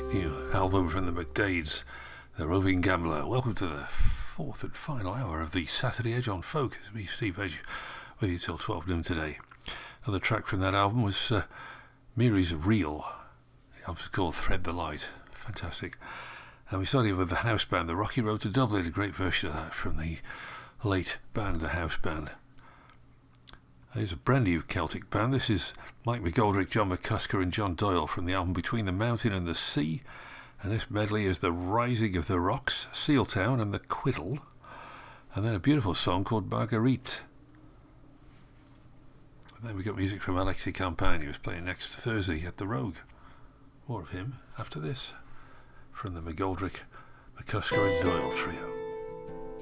New album from the McDades, The Roving Gambler. Welcome to the fourth and final hour of the Saturday Edge on Folk. It's me, Steve Edge, with you till 12 noon today. Another track from that album was Miri's Reel. The album's called Thread the Light. Fantastic. And we started with the house band, The Rocky Road to Dublin, a great version of that from the late band, The House Band. Here's a brand new Celtic band. This is Mike McGoldrick, John McCusker and John Doyle from the album Between the Mountain and the Sea. And this medley is The Rising of the Rocks, Sealtown and The Quiddle. And then a beautiful song called Marguerite. And then we got music from Alexi Campagne, who was playing next Thursday at the Rogue. More of him after this, from the McGoldrick, McCusker and Doyle trio.